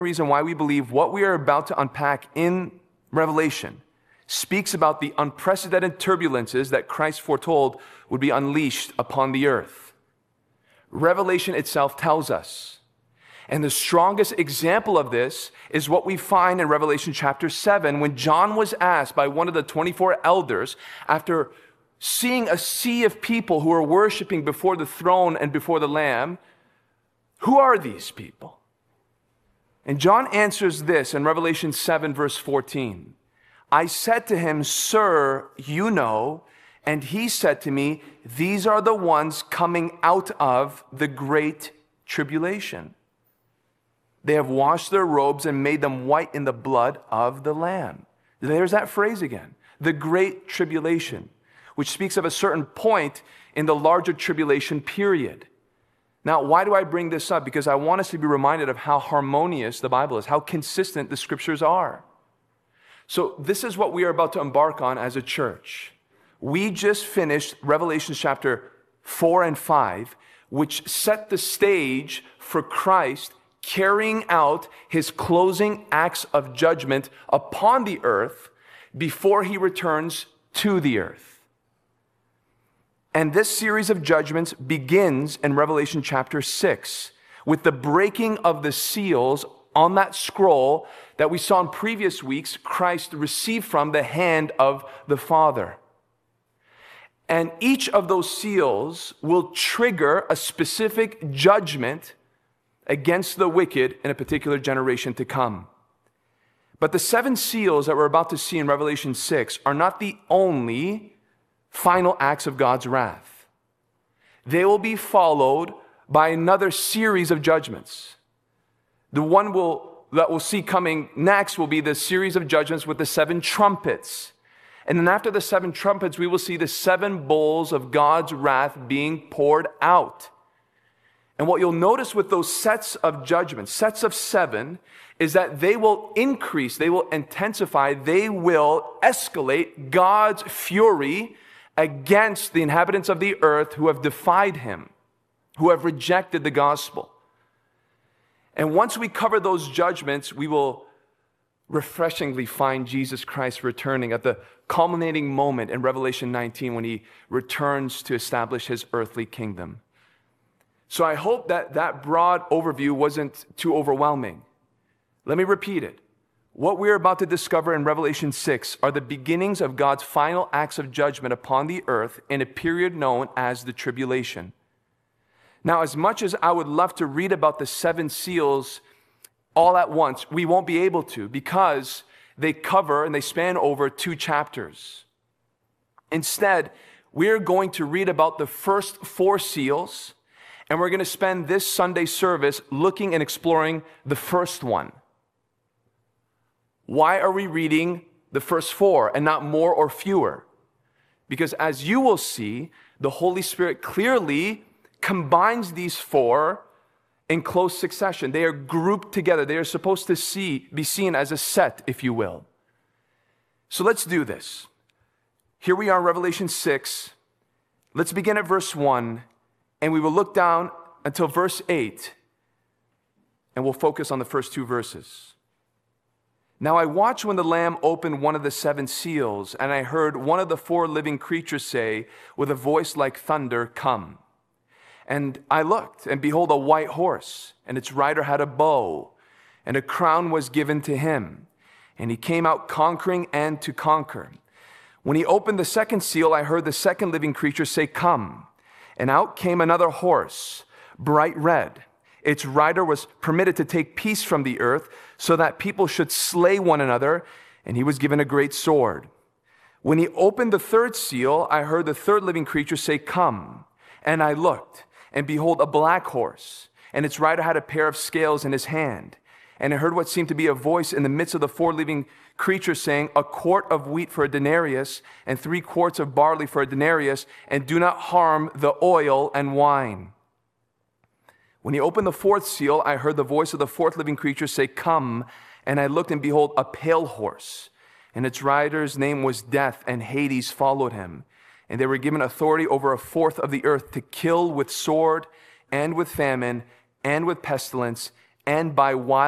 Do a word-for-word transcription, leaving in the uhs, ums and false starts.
reason why we believe what we are about to unpack in Revelation speaks about the unprecedented turbulences that Christ foretold would be unleashed upon the earth. Revelation itself tells us. And the strongest example of this is what we find in Revelation chapter seven, when John was asked by one of the twenty-four elders, after seeing a sea of people who are worshiping before the throne and before the Lamb, who are these people? And John answers this in Revelation seven, verse fourteen. I said to him, Sir, you know. And he said to me, these are the ones coming out of the great tribulation. They have washed their robes and made them white in the blood of the Lamb. There's that phrase again, the great tribulation, which speaks of a certain point in the larger tribulation period. Now, why do I bring this up? Because I want us to be reminded of how harmonious the Bible is, how consistent the scriptures are. So this is what we are about to embark on as a church. We just finished Revelation chapter four and five, which set the stage for Christ carrying out his closing acts of judgment upon the earth before he returns to the earth. And this series of judgments begins in Revelation chapter six with the breaking of the seals on that scroll that we saw in previous weeks Christ received from the hand of the Father. And each of those seals will trigger a specific judgment against the wicked in a particular generation to come. But the seven seals that we're about to see in Revelation six are not the only final acts of God's wrath. They will be followed by another series of judgments. The one we'll, that we'll see coming next will be the series of judgments with the seven trumpets. And then after the seven trumpets, we will see the seven bowls of God's wrath being poured out. And what you'll notice with those sets of judgments, sets of seven, is that they will increase, they will intensify, they will escalate God's fury against the inhabitants of the earth who have defied him, who have rejected the gospel. And once we cover those judgments, we will refreshingly find Jesus Christ returning at the culminating moment in Revelation nineteen when he returns to establish his earthly kingdom. So I hope that that broad overview wasn't too overwhelming. Let me repeat it. What we're about to discover in Revelation six are the beginnings of God's final acts of judgment upon the earth in a period known as the tribulation. Now, as much as I would love to read about the seven seals all at once, we won't be able to because they cover and they span over two chapters. Instead, we're going to read about the first four seals, and we're going to spend this Sunday service looking and exploring the first one. Why are we reading the first four and not more or fewer? Because as you will see, the Holy Spirit clearly combines these four in close succession. They are grouped together. They are supposed to see, be seen as a set, if you will. So let's do this. Here we are in Revelation six. Let's begin at verse one, and we will look down until verse eight, and we'll focus on the first two verses. Now I watched when the Lamb opened one of the seven seals, and I heard one of the four living creatures say, with a voice like thunder, "Come." And I looked, and behold, a white horse, and its rider had a bow, and a crown was given to him. And he came out conquering and to conquer. When he opened the second seal, I heard the second living creature say, "Come." And out came another horse, bright red. Its rider was permitted to take peace from the earth, so that people should slay one another, and he was given a great sword. When he opened the third seal, I heard the third living creature say, "Come." And I looked, and behold, a black horse, and its rider had a pair of scales in his hand. And I heard what seemed to be a voice in the midst of the four living creatures saying, "A quart of wheat for a denarius, and three quarts of barley for a denarius, and do not harm the oil and wine." When he opened the fourth seal, I heard the voice of the fourth living creature say, "Come." And I looked, and behold, a pale horse, and its rider's name was Death, and Hades followed him. And they were given authority over a fourth of the earth to kill with sword, and with famine, and with pestilence, and by wild